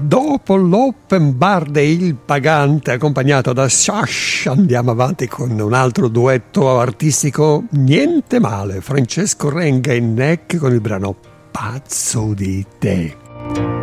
dopo l'open bar de Il Pagante accompagnato da Sash andiamo avanti con un altro duetto artistico niente male, Francesco Renga e Neck con il brano Pazzo di te.